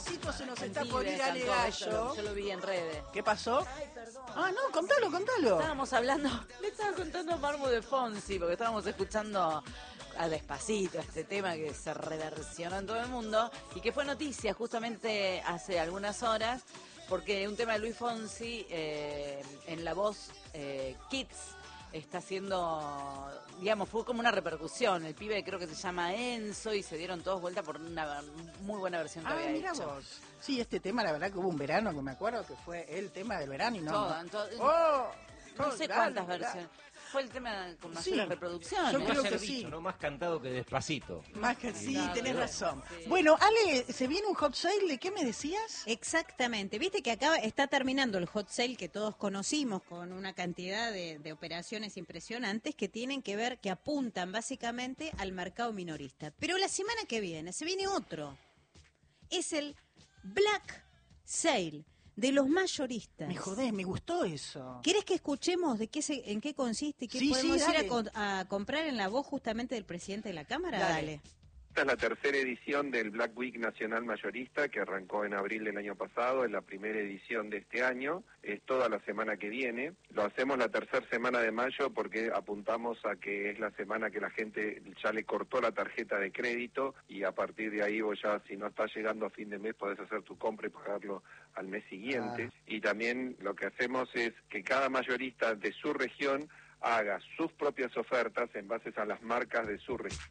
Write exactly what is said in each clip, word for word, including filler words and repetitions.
Despacito se nos En está por Pibe ir al cantó eso, gallo. Yo lo vi en redes. ¿Qué pasó? Ay, perdón. Ah, no, contalo, contalo. Estábamos hablando, le estaba contando a Marmo de Fonsi, porque estábamos escuchando a Despacito, este tema que se reversionó en todo el mundo y que fue noticia justamente hace algunas horas, porque un tema de Luis Fonsi eh, en la voz eh, Kids está haciendo, digamos, fue como una repercusión. El pibe creo que se llama Enzo y se dieron todos vuelta por una muy buena versión que Ah, había mira hecho. vos. Sí, este tema, la verdad que hubo un verano que me acuerdo que fue el tema del verano y no. Todo, todo- Oh, No oh, sé dale, cuántas dale. versiones. Fue el tema con Sí, mayores reproducciones. yo No creo ser que dicho, sí. ¿no? Más cantado que Despacito. Más que sí, Claro, tenés pero- razón. sí. Bueno, Ale, ¿se viene un hot sale? ¿De qué me decías? Exactamente. Viste que acá está terminando el hot sale que todos conocimos con una cantidad de, de operaciones impresionantes que tienen que ver, que apuntan básicamente al mercado minorista. Pero la semana que viene se viene otro. Es el Black Sale de los mayoristas. Me jodés, me gustó eso. ¿Querés que escuchemos de qué se, en qué consiste y qué Sí, podemos sí, ir a, dale. con- a comprar en la voz justamente del presidente de la Cámara? Dale. Dale. Esta es la tercera edición del Black Week Nacional Mayorista que arrancó en abril del año pasado, es la primera edición de este año, es toda la semana que viene. Lo hacemos la tercera semana de mayo porque apuntamos a que es la semana que la gente ya le cortó la tarjeta de crédito y a partir de ahí vos ya si no estás llegando a fin de mes podés hacer tu compra y pagarlo al mes siguiente. Ah. Y también lo que hacemos es que cada mayorista de su región haga sus propias ofertas en base a las marcas de su región.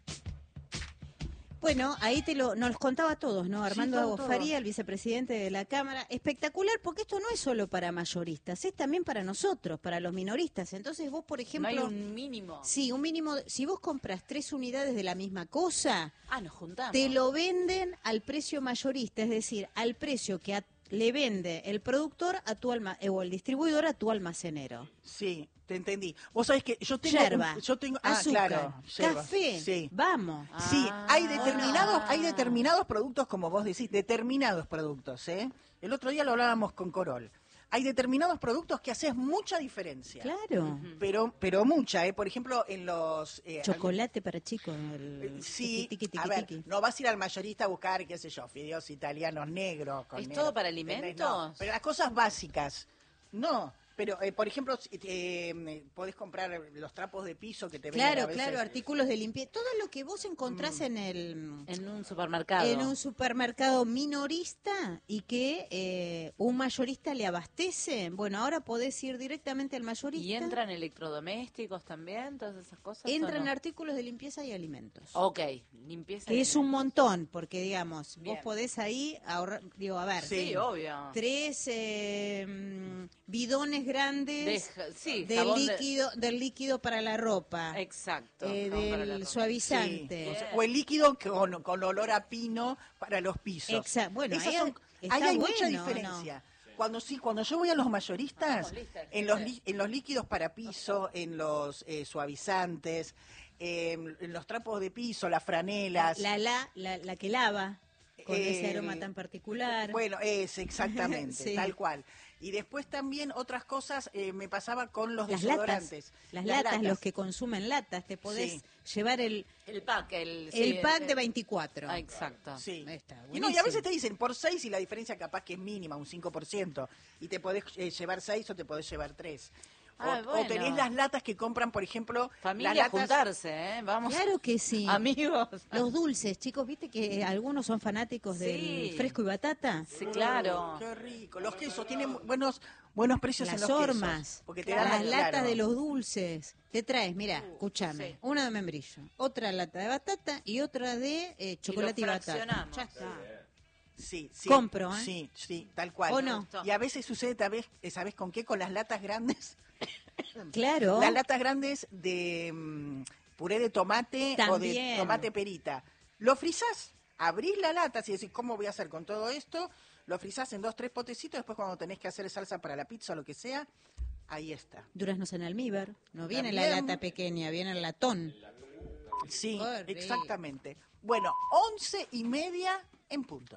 Bueno, ahí te lo, nos contaba a todos, ¿no? Armando todo, Agos Faría, todo. el vicepresidente de la Cámara. Espectacular, porque esto no es solo para mayoristas, es también para nosotros, para los minoristas. Entonces vos, por No ejemplo... hay un mínimo. Sí, un mínimo... Si vos compras tres unidades de la misma cosa, Ah, nos juntamos. te lo venden al precio mayorista, es decir, al precio que a- le vende el productor a tu alma, eh, o el distribuidor a tu almacenero. Sí, te entendí. Vos sabés que yo tengo... Yerba, un- yo tengo ah, azúcar, claro, yerba. café, Sí. vamos. Sí, hay Ah. determinados, hay determinados productos, como vos decís, determinados productos, ¿eh? El otro día lo hablábamos con Corol. Hay determinados productos que haces mucha diferencia. Claro. Pero, pero mucha, ¿eh? Por ejemplo, en los... eh, Chocolate para chicos. el Eh, Sí, tiqui, tiqui, a tiqui, ver, tiqui. no vas a ir al mayorista a buscar, qué sé yo, fideos italianos negros. Con ¿Es negro. todo para ¿Entendés? alimentos? No, pero las cosas básicas, no. Pero, eh, por ejemplo, si- eh, podés comprar los trapos de piso que te venden a Claro, veces. claro, artículos de limpieza. Todo lo que vos encontrás en el... En un supermercado. En un supermercado minorista y que eh, un mayorista le abastece. Bueno, ahora podés ir directamente al mayorista. ¿Y entran electrodomésticos también? ¿Todas esas cosas? o Entran no? artículos de limpieza y alimentos. Ok, limpieza. Que y es un alimentos. montón, porque digamos, Bien. vos podés ahí ahorrar, digo, a ver, Sí, obvio. tres eh, mm, bidones grandes Deja- sí, del jabón de- líquido, del líquido para la ropa, Exacto. eh, jabón para la del ropa. suavizante. Sí, o, sea, o el líquido con, con olor a pino para los pisos. Exacto. Bueno, Esas ahí son- está ahí hay mucha bueno, diferencia. Cuando sí, cuando yo voy a los mayoristas, Vamos, lista, en los li- en los líquidos para piso, en los eh, suavizantes, eh, en los trapos de piso, las franelas. La, la, la, la que lava, con ese Eh, aroma tan particular. Bueno, es exactamente, Sí. tal cual. Y después también otras cosas eh, me pasaba con los las latas, desodorantes. las latas, los que consumen latas, te podés Sí. llevar el, El pack, el, el sí, pack el- de veinticuatro. Ah, exacto. Sí. Ahí está, Y, no, y a buenísimo. veces te dicen por seis y la diferencia capaz que es mínima, un cinco por ciento. Y te podés eh, llevar seis o te podés llevar tres. O, Ah, o bueno. tenés las latas que compran, por ejemplo, Familia, las latas... juntarse, ¿eh? Vamos. Claro que sí. Amigos. Los dulces, chicos, viste que algunos son fanáticos Sí. del fresco y batata. Sí, claro. Qué rico. Los quesos tienen buenos buenos precios en Las los hormas, quesos. Porque te las dan latas claro. de los dulces. Te traes, mira, Uh, escúchame, sí. una de membrillo, otra lata de batata y otra de eh, chocolate y, batata. fraccionamos. Ya está. Sí, sí. Compro, ¿eh? Sí, sí, tal cual. ¿O no? Y a veces sucede, tal vez, eh, ¿sabés con qué? Con las latas grandes. Claro. Las latas grandes de mm, puré de tomate o de También. tomate perita. Lo frizás, abrís la lata y decís, ¿cómo voy a hacer con todo esto? Lo frizás en dos, tres potecitos, después cuando tenés que hacer salsa para la pizza o lo que sea, ahí está. Duraznos en almíbar. No viene la También. lata pequeña, viene el latón. Sí, Qué rico. exactamente. Bueno, once y media en punto.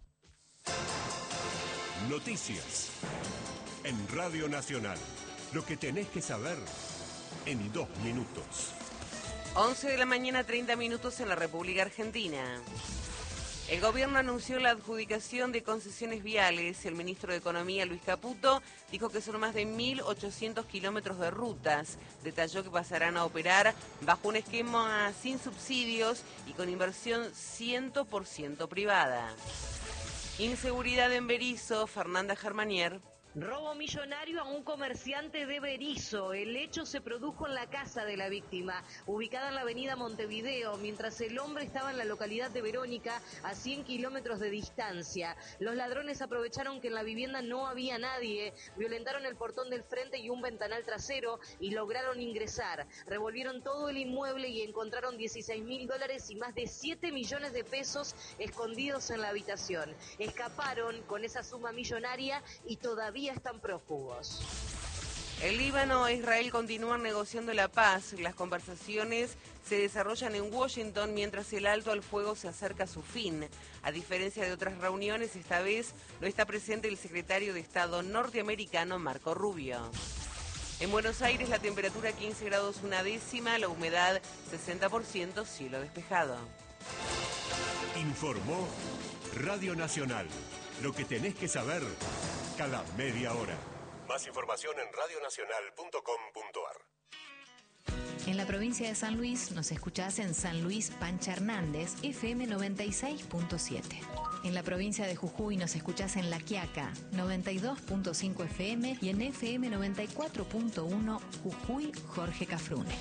Noticias. En Radio Nacional. Lo que tenés que saber en dos minutos. once de la mañana, treinta minutos en la República Argentina. El gobierno anunció la adjudicación de concesiones viales. El ministro de Economía, Luis Caputo, dijo que son más de mil ochocientos kilómetros de rutas. Detalló que pasarán a operar bajo un esquema sin subsidios y con inversión cien por ciento privada. Inseguridad en Berisso, Fernanda Germanier. Robo millonario a un comerciante de Berisso. El hecho se produjo en la casa de la víctima, ubicada en la avenida Montevideo, mientras el hombre estaba en la localidad de Verónica, a cien kilómetros de distancia. Los ladrones aprovecharon que en la vivienda no había nadie, violentaron el portón del frente y un ventanal trasero y lograron ingresar. Revolvieron todo el inmueble y encontraron dieciséis mil dólares y más de siete millones de pesos escondidos en la habitación. Escaparon con esa suma millonaria y todavía están prófugos. El Líbano e Israel continúan negociando la paz. Las conversaciones se desarrollan en Washington mientras el alto al fuego se acerca a su fin. A diferencia de otras reuniones, esta vez no está presente el secretario de Estado norteamericano Marco Rubio. En Buenos Aires la temperatura quince grados una décima, la humedad sesenta por ciento, cielo despejado. Informó Radio Nacional. Lo que tenés que saber cada media hora. Más información en radionacional punto com punto ar. En la provincia de San Luis nos escuchás en San Luis Pancha Hernández, F M noventa y seis punto siete. En la provincia de Jujuy nos escuchás en La Quiaca, noventa y dos punto cinco F M y en F M noventa y cuatro punto uno Jujuy Jorge Cafrune.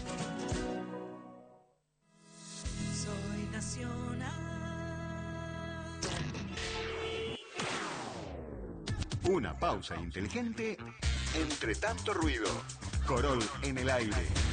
Soy nacional. Una pausa inteligente entre tanto ruido. Corol en el aire.